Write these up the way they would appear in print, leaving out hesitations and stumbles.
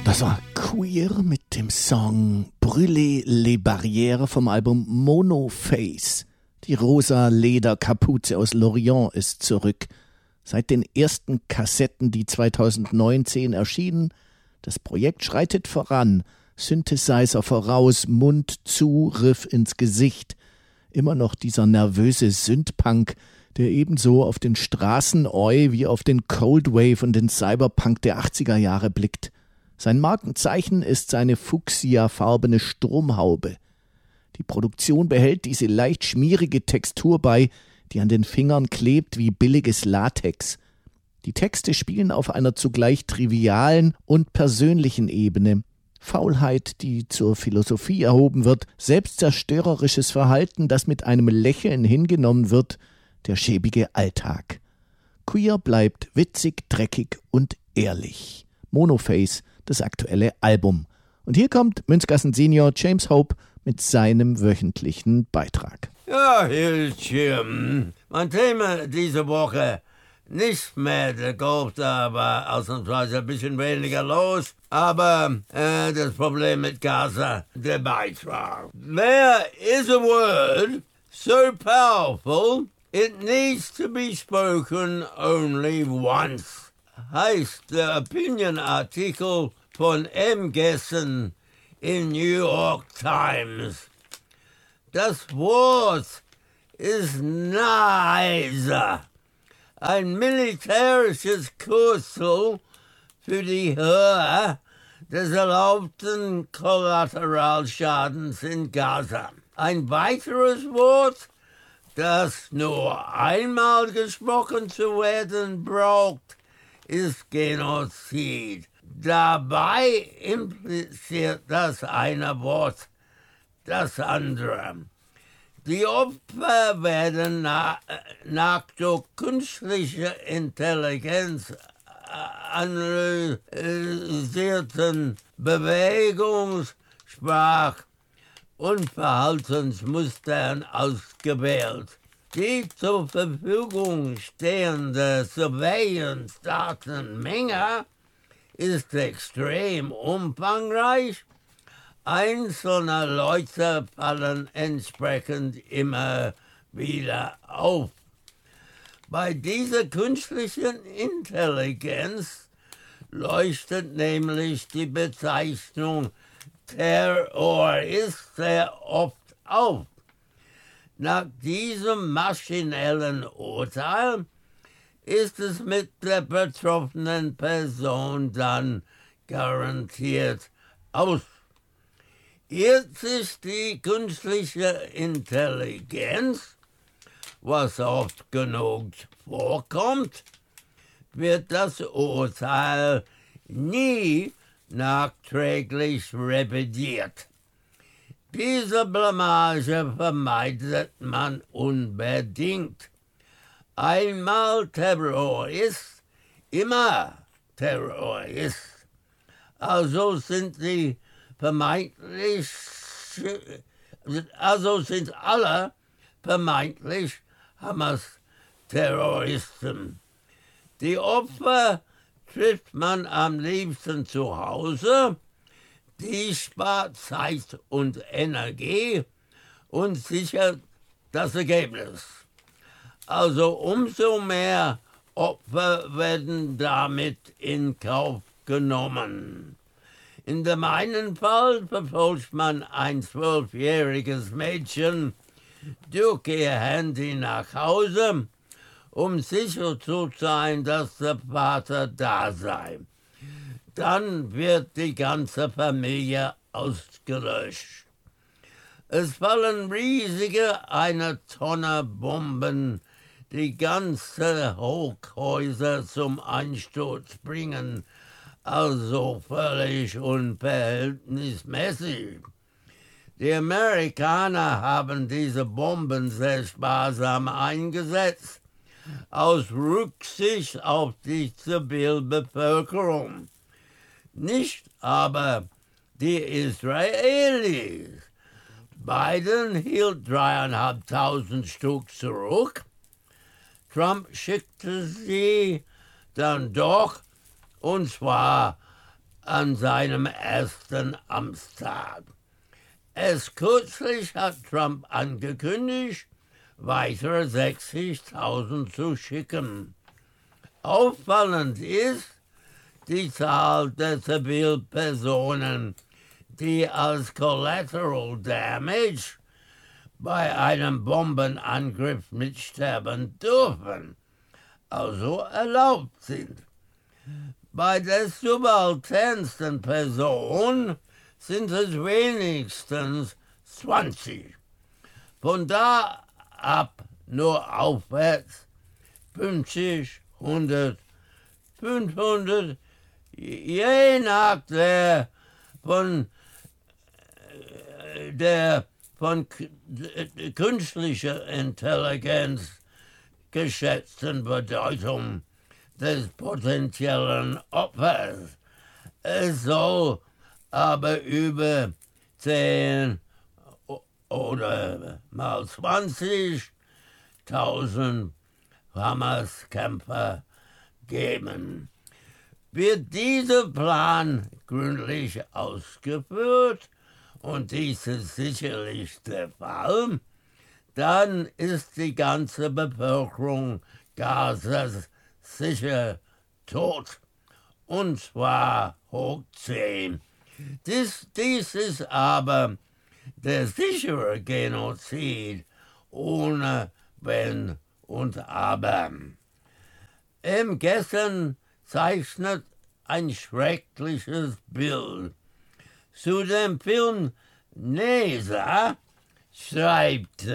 Das war Queer mit dem Song Brûler les Barrières vom Album Monoface. Die rosa Lederkapuze aus Lorient ist zurück. Seit den ersten Kassetten, die 2019 erschienen. Das Projekt schreitet voran. Synthesizer voraus, Mund zu, Riff ins Gesicht. Immer noch dieser nervöse Synthpunk, der ebenso auf den Straßen-Oi wie auf den Cold Wave und den Cyberpunk der 80er Jahre blickt. Sein Markenzeichen ist seine fuchsiafarbene Stromhaube. Die Produktion behält diese leicht schmierige Textur bei, die an den Fingern klebt wie billiges Latex. Die Texte spielen auf einer zugleich trivialen und persönlichen Ebene. Faulheit, die zur Philosophie erhoben wird, selbstzerstörerisches Verhalten, das mit einem Lächeln hingenommen wird, der schäbige Alltag. Queer bleibt witzig, dreckig und ehrlich. Monoface, das aktuelle Album. Und hier kommt Münzgassen Senior James Hope mit seinem wöchentlichen Beitrag. Ja, hier ist Jim. Mein Thema diese Woche: nicht mehr der Golf, da war ausnahmsweise ein bisschen weniger los, aber das Problem mit Gaza, der Beitrag. There is a word so powerful, it needs to be spoken only once. Heißt der Opinion-Artikel von M. Gessen in New York Times. Das Wort ist nice. Ein militärisches Kürzel für die Höhe des erlaubten Kollateralschadens in Gaza. Ein weiteres Wort, das nur einmal gesprochen zu werden braucht, ist Genozid. Dabei impliziert das eine Wort das andere. Die Opfer werden nach durch künstliche Intelligenz analysierten Bewegungs-, Sprach- und Verhaltensmustern ausgewählt. Die zur Verfügung stehende Surveillance-Datenmenge ist extrem umfangreich. Einzelne Leute fallen entsprechend immer wieder auf. Bei dieser künstlichen Intelligenz leuchtet nämlich die Bezeichnung Terrorist sehr oft auf. Nach diesem maschinellen Urteil ist es mit der betroffenen Person dann garantiert aus. Irrt sich die künstliche Intelligenz, was oft genug vorkommt, wird das Urteil nie nachträglich revidiert. Diese Blamage vermeidet man unbedingt. Einmal Terrorist, immer Terrorist. Also sind alle vermeintlich Hamas-Terroristen. Die Opfer trifft man am liebsten zu Hause. Die spart Zeit und Energie und sichert das Ergebnis. Also umso mehr Opfer werden damit in Kauf genommen. In dem einen Fall verfolgt man ein 12-jähriges Mädchen durch ihr Handy nach Hause, um sicher zu sein, dass der Vater da sei. Dann wird die ganze Familie ausgelöscht. Es fallen riesige 1 Tonne Bomben, die ganze Hochhäuser zum Einsturz bringen, also völlig unverhältnismäßig. Die Amerikaner haben diese Bomben sehr sparsam eingesetzt, aus Rücksicht auf die Zivilbevölkerung. Nicht aber die Israelis. Biden hielt 3.500 Stück zurück. Trump schickte sie dann doch, und zwar an seinem ersten Amtstag. Erst kürzlich hat Trump angekündigt, weitere 60.000 zu schicken. Auffallend ist die Zahl der Zivilpersonen, die als Collateral Damage bei einem Bombenangriff mitsterben dürfen, also erlaubt sind. Bei der subalternsten Person sind es wenigstens 20. Von da ab nur aufwärts 50, 100, 500, je nach der von künstlicher Intelligenz geschätzten Bedeutung des potenziellen Opfers. Es soll aber über 10 oder mal 20.000 Hamas-Kämpfer geben. Wird dieser Plan gründlich ausgeführt, und dies ist sicherlich der Fall, dann ist die ganze Bevölkerung Gazas sicher tot, und zwar hoch 10. Dies ist aber der sichere Genozid ohne Wenn und Aber. Gestern zeichnet ein schreckliches Bild. Zu dem Film NASA schreibt,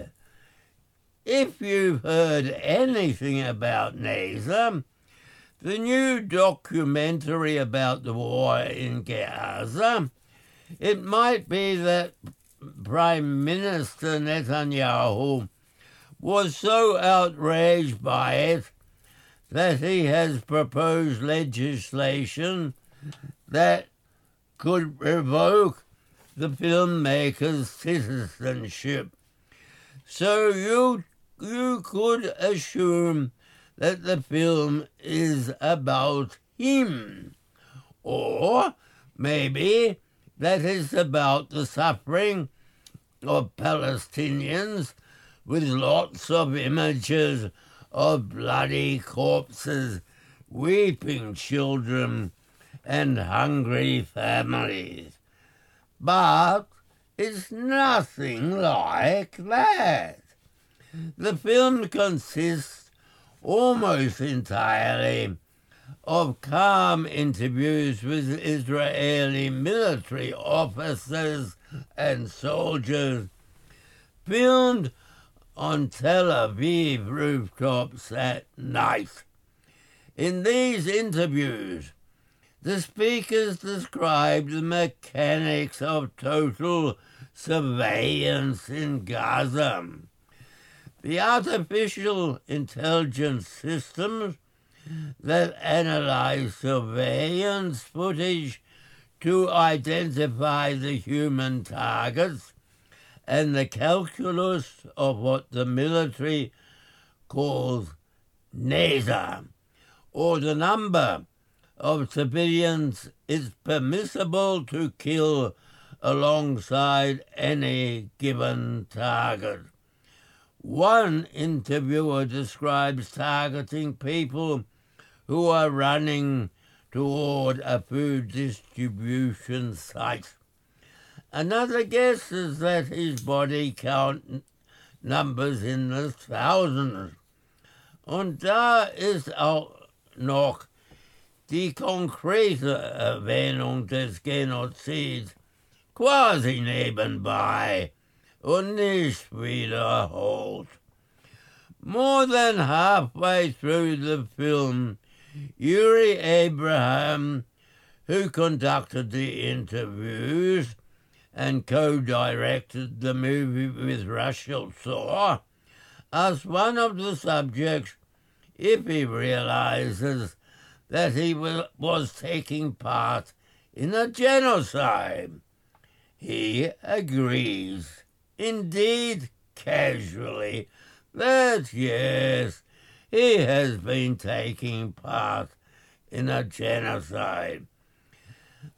if you've heard anything about NASA, the new documentary about the war in Gaza, it might be that Prime Minister Netanyahu was so outraged by it that he has proposed legislation that could revoke the filmmaker's citizenship. So you could assume that the film is about him. Or maybe that it's about the suffering of Palestinians, with lots of images of bloody corpses, weeping children, and hungry families. But it's nothing like that. The film consists almost entirely of calm interviews with Israeli military officers and soldiers, filmed on Tel Aviv rooftops at night. In these interviews, the speakers described the mechanics of total surveillance in Gaza. The artificial intelligence systems that analyze surveillance footage to identify the human targets, and the calculus of what the military calls NASA, or the number of civilians is permissible to kill alongside any given target. One interviewer describes targeting people who are running toward a food distribution site. Another guesses that his body count numbers in the thousands. Und da ist auch noch die konkrete Erwähnung des Genozids quasi nebenbei und nicht wiederholt. More than halfway through the film, Yuri Abraham, who conducted the interviews and co-directed the movie with Russell Shaw, asked one of the subjects if he realizes that he was taking part in a genocide. He agrees, indeed casually, that yes, he has been taking part in a genocide.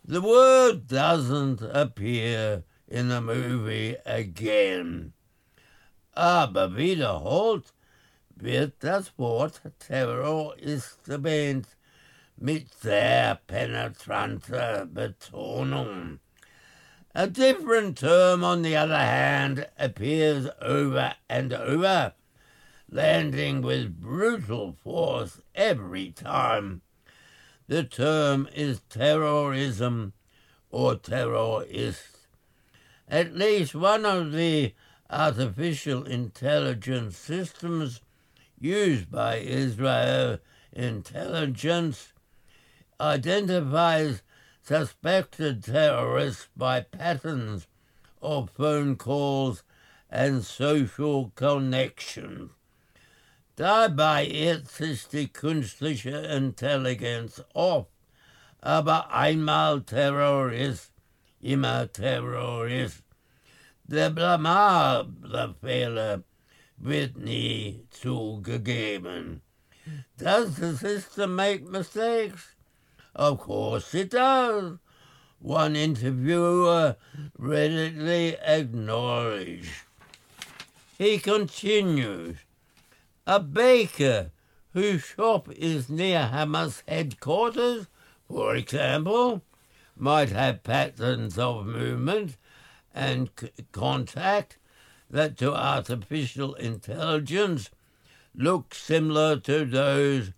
The word doesn't appear in the movie again. Aber wiederholt wird das Wort Terroristement mit sehr penetranter Betonung. A different term, on the other hand, appears over and over, landing with brutal force every time. The term is terrorism or terrorist. At least one of the artificial intelligence systems used by Israel intelligence identifies suspected terrorists by patterns of phone calls and social connections. Dabei irrt sich die künstliche Intelligenz oft, aber einmal Terrorist, immer Terrorist. Der blamable Fehler wird nie zugegeben. Does the system make mistakes? Of course it does. One interviewer readily acknowledged. He continues, a baker whose shop is near Hamas headquarters, for example, might have patterns of movement and contact that to artificial intelligence look similar to those